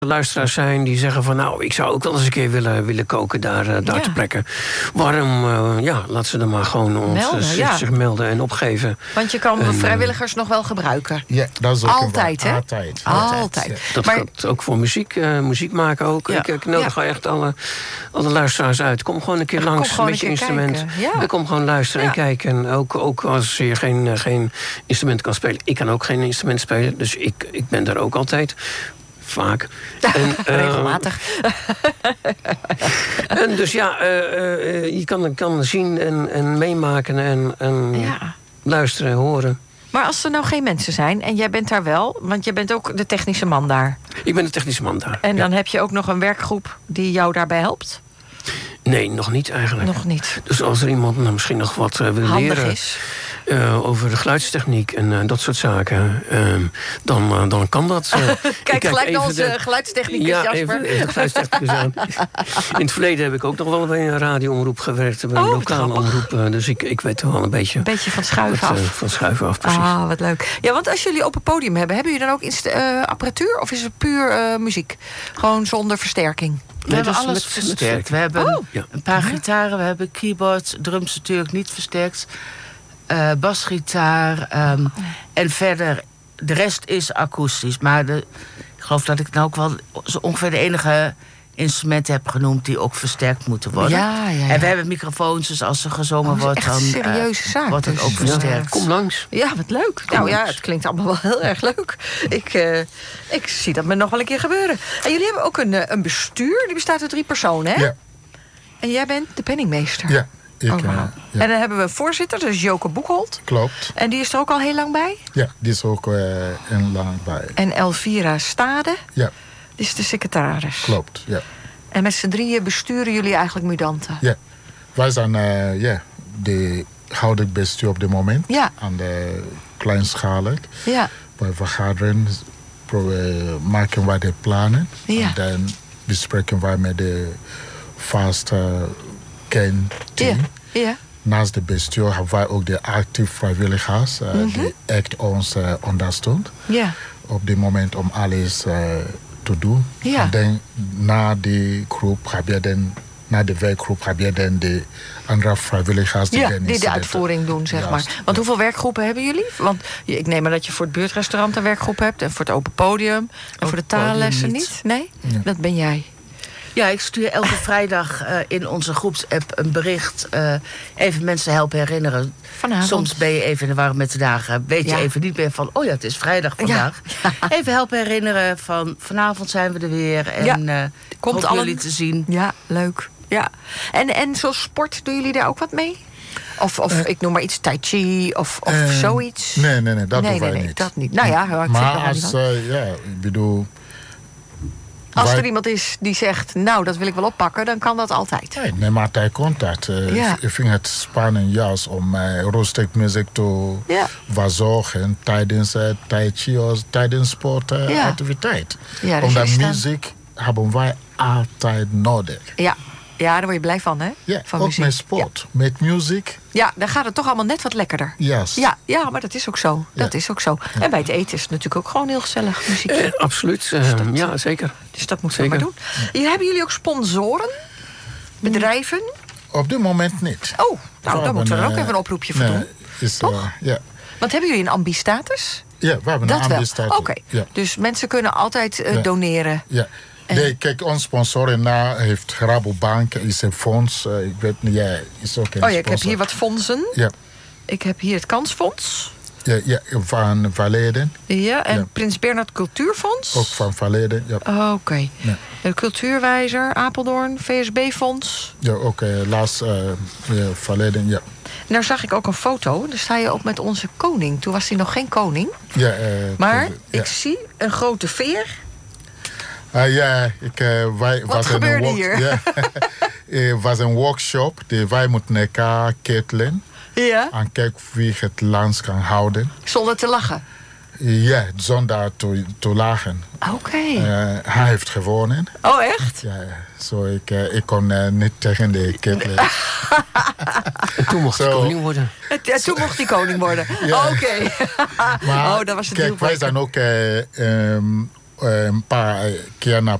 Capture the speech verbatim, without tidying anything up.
luisteraars zijn die zeggen van... nou, ik zou ook wel eens een keer willen, willen koken daar, uh, daar ja. te plekken. Waarom, uh, ja, laat ze dan maar gewoon ons, melden, uh, zich, ja. zich melden en opgeven. Want je kan en, vrijwilligers uh, nog wel gebruiken. Ja, dat is ook altijd, hè? Altijd. Altijd. Altijd. Ja. Dat maar, gaat ook voor muziek, uh, muziek maken ook. Ja. Ik, ik nodig ja. echt alle, alle luisteraars uit. Kom gewoon een keer langs met je instrument. Ja. En kom gewoon luisteren ja. en kijken. En ook, ook als je geen, uh, geen instrument kan spelen. Ik kan ook geen instrument spelen, dus ik, ik ben daar ook altijd... Vaak. En, uh, regelmatig. En dus ja, uh, uh, je kan, kan zien en, en meemaken en, en ja. luisteren en horen. Maar als er nou geen mensen zijn en jij bent daar wel... want jij bent ook de technische man daar. Ik ben de technische man daar. En ja. dan heb je ook nog een werkgroep die jou daarbij helpt? Nee, nog niet eigenlijk. Nog niet. Dus als er iemand nou misschien nog wat uh, wil handig leren... is. Uh, over de geluidstechniek en uh, dat soort zaken, uh, dan, uh, dan kan dat. Uh, kijk, kijk gelijk naar onze de, geluidstechnicus, ja, Jasper. Even, even de geluidstechnicus aan. In het verleden heb ik ook nog wel bij een radioomroep gewerkt, bij een oh, lokale omroep. Uh, dus ik, ik weet wel een beetje... Een beetje van schuiven wat, af. Uh, van schuiven af, precies. Ah, wat leuk. Ja, want als jullie op een podium hebben, hebben jullie dan ook inst- uh, apparatuur? Of is het puur uh, muziek? Gewoon zonder versterking? We nee, hebben alles versterkt. We hebben oh. ja. een paar gitaren, we hebben keyboards, drums natuurlijk niet versterkt. Uh, basgitaar. Um, oh. En verder, de rest is akoestisch. Maar de, ik geloof dat ik nou ook wel zo ongeveer de enige instrumenten heb genoemd die ook versterkt moeten worden. Ja, ja, ja. En we hebben microfoons, dus als er gezongen oh, wordt, dan een serieuze uh, zaak, wordt het dus. ook versterkt. Ja, kom langs. Ja, wat leuk. Kom nou langs. Ja, het klinkt allemaal wel heel erg leuk. Ik, uh, ik zie dat me nog wel een keer gebeuren. En jullie hebben ook een, uh, een bestuur, die bestaat uit drie personen, hè? Ja. En jij bent de penningmeester. Ja. Ik, oh, wow. uh, ja. En dan hebben we een voorzitter, dat is Joke Boekholt. Klopt. En die is er ook al heel lang bij? Ja, die is ook uh, heel lang bij. En Elvira Stade? Ja. Die is de secretaris. Klopt, ja. En met z'n drieën besturen jullie eigenlijk Mudanta? Ja. Wij zijn uh, yeah, de houdelijk bestuur op dit moment. Ja. Aan de kleinschalig. Ja. Wij vergaderen, maken wij de plannen. Ja. En dan bespreken wij met de vaste kernteam. Ja. Ja. Naast de bestuur hebben wij ook de actieve vrijwilligers uh, mm-hmm. die echt ons uh, ondersteunen. Ja. Op dit moment om alles uh, te doen. Ja. En dan na die groep heb je dan, na de werkgroep heb je dan de andere vrijwilligers die, ja, dan die de uitvoering doen, zeg Juist, maar. Want ja. hoeveel werkgroepen hebben jullie? Want ik neem maar dat je voor het buurtrestaurant een werkgroep hebt en voor het open podium en ook voor de taallessen niet. niet? Nee? Ja. Dat ben jij. Ja, ik stuur elke vrijdag uh, in onze groepsapp een bericht. Uh, even mensen helpen herinneren. Vanavond. Soms ben je even in de war met de dagen. Weet je ja. even niet meer van, oh ja, het is vrijdag vandaag. Ja. Ja. Even helpen herinneren van, vanavond zijn we er weer. En ja. uh, komt allen... jullie te zien. Ja, leuk. Ja. En, en zoals sport, doen jullie daar ook wat mee? Of, of uh, ik noem maar iets, tai chi of, of uh, zoiets? Nee, nee, nee, dat nee, doen wij nee, nee, niet. dat niet. Nou ja, ik maar als, uh, ja, ik bedoel... Als wij... er iemand is die zegt, nou, dat wil ik wel oppakken, dan kan dat altijd. Nee, nee maar hij kon dat. Uh, ja. Ik vind het spannend juist om uh, rustig muziek te ja. verzorgen tijdens uh, tai chi of tijdens sportactiviteit. Uh, ja. Ja, omdat dus muziek hebben wij altijd nodig. Ja. Ja, daar word je blij van, hè? Ja, van ook muziek. met sport, ja. met muziek. Ja, dan gaat het toch allemaal net wat lekkerder. Yes. Ja, ja, maar dat is ook zo. Dat ja. is ook zo. Ja. En bij het eten is het natuurlijk ook gewoon heel gezellig muziek. Eh, absoluut, uh, dus dat, ja, zeker. Dus dat moeten we maar doen. Ja. Hebben jullie ook sponsoren? Bedrijven? Op dit moment niet. Oh, nou, dan moeten we er ook even een oproepje voor nee, doen. Is, toch? Uh, ja. Want hebben jullie een ambistatus? Ja, we hebben dat een ambistatus. Oké, okay. ja. Dus mensen kunnen altijd uh, ja. doneren. Ja. Nee, kijk, ons sponsor na heeft Rabobank, is een fonds. Uh, ik weet niet, ja, is ook een Oh ja, ik heb hier wat fondsen. Ja. Ik heb hier het Kansfonds. Ja, ja van Verleden. Ja, en ja. Prins Bernhard Cultuurfonds. Ook van Verleden, ja. Oh, oké. Okay. Ja. De Cultuurwijzer, Apeldoorn, V S B-fonds. Ja, ook uh, laatst uh, ja, Verleden, ja. Nou zag ik ook een foto. Daar sta je ook met onze koning. Toen was hij nog geen koning. Ja, uh, maar uh, ja. ik zie een grote veer. Uh, ja, ik, uh, wij, Wat was gebeurde een hier? Ja, het was een workshop. Die wij moeten elkaar kittelen. Ja. En kijken wie het land kan houden. Zonder te lachen? Ja, zonder te, te lachen. Oké. Okay. Uh, hij heeft gewonnen. Oh, echt? Ja, zo ik, uh, ik kon uh, niet tegen de kittelen. En toen mocht hij so, koning worden. Ja, toen mocht hij koning worden. Ja. Oké. Okay. Oh, dat was het kijk, wij zijn ook... Uh, um, een paar keer naar